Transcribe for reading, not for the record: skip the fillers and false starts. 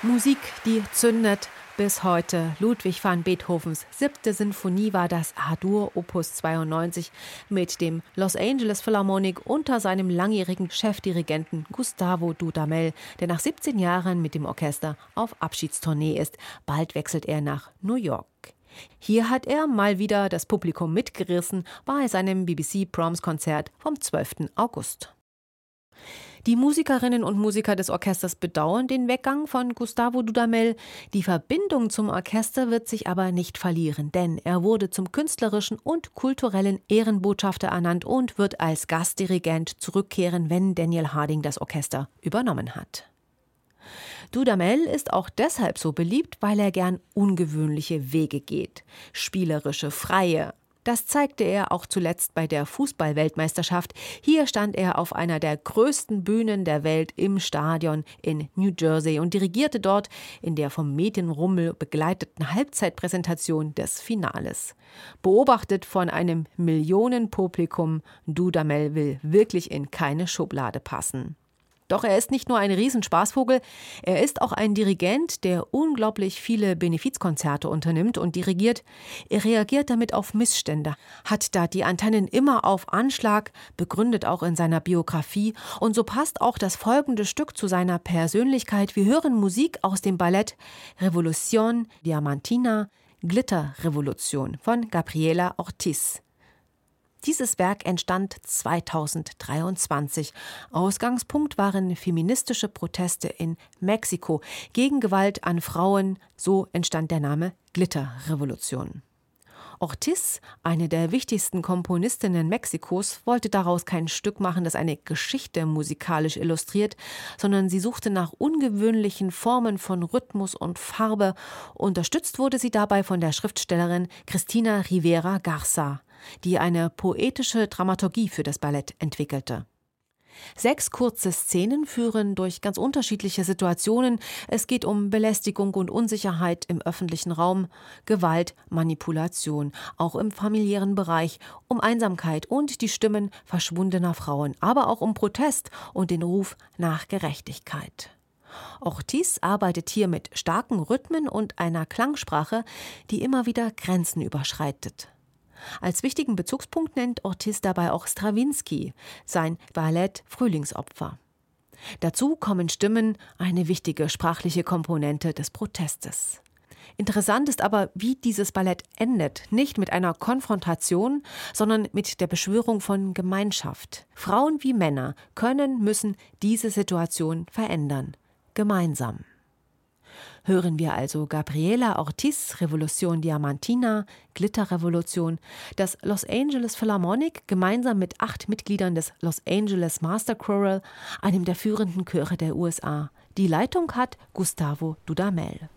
Musik, die zündet bis heute. Ludwig van Beethovens 7. Sinfonie war das A-Dur Opus 92 mit dem Los Angeles Philharmonic unter seinem langjährigen Chefdirigenten Gustavo Dudamel, der nach 17 Jahren mit dem Orchester auf Abschiedstournee ist. Bald wechselt er nach New York. Hier hat er mal wieder das Publikum mitgerissen bei seinem BBC Proms-Konzert vom 12. August. Die Musikerinnen und Musiker des Orchesters bedauern den Weggang von Gustavo Dudamel. Die Verbindung zum Orchester wird sich aber nicht verlieren, denn er wurde zum künstlerischen und kulturellen Ehrenbotschafter ernannt und wird als Gastdirigent zurückkehren, wenn Daniel Harding das Orchester übernommen hat. Dudamel ist auch deshalb so beliebt, weil er gern ungewöhnliche Wege geht. Spielerische, freie. Das zeigte er auch zuletzt bei der Fußball-Weltmeisterschaft. Hier stand er auf einer der größten Bühnen der Welt im Stadion in New Jersey und dirigierte dort in der vom Medienrummel begleiteten Halbzeitpräsentation des Finales. Beobachtet von einem Millionenpublikum, Dudamel will wirklich in keine Schublade passen. Doch er ist nicht nur ein Riesenspaßvogel, er ist auch ein Dirigent, der unglaublich viele Benefizkonzerte unternimmt und dirigiert. Er reagiert damit auf Missstände, hat da die Antennen immer auf Anschlag, begründet auch in seiner Biografie. Und so passt auch das folgende Stück zu seiner Persönlichkeit. Wir hören Musik aus dem Ballett Revolución Diamantina, Glitterrevolution von Gabriela Ortiz. Dieses Werk entstand 2023. Ausgangspunkt waren feministische Proteste in Mexiko gegen Gewalt an Frauen. So entstand der Name Glitterrevolution. Ortiz, eine der wichtigsten Komponistinnen Mexikos, wollte daraus kein Stück machen, das eine Geschichte musikalisch illustriert, sondern sie suchte nach ungewöhnlichen Formen von Rhythmus und Farbe. Unterstützt wurde sie dabei von der Schriftstellerin Cristina Rivera Garza, die eine poetische Dramaturgie für das Ballett entwickelte. 6 kurze Szenen führen durch ganz unterschiedliche Situationen. Es geht um Belästigung und Unsicherheit im öffentlichen Raum, Gewalt, Manipulation, auch im familiären Bereich, um Einsamkeit und die Stimmen verschwundener Frauen, aber auch um Protest und den Ruf nach Gerechtigkeit. Ortiz arbeitet hier mit starken Rhythmen und einer Klangsprache, die immer wieder Grenzen überschreitet. Als wichtigen Bezugspunkt nennt Ortiz dabei auch Strawinsky, sein Ballett Frühlingsopfer. Dazu kommen Stimmen, eine wichtige sprachliche Komponente des Protestes. Interessant ist aber, wie dieses Ballett endet, nicht mit einer Konfrontation, sondern mit der Beschwörung von Gemeinschaft. Frauen wie Männer müssen diese Situation verändern, gemeinsam. Hören wir also Gabriela Ortiz, Revolución Diamantina, Glitterrevolution, das Los Angeles Philharmonic gemeinsam mit 8 Mitgliedern des Los Angeles Master Choral, einem der führenden Chöre der USA. Die Leitung hat Gustavo Dudamel.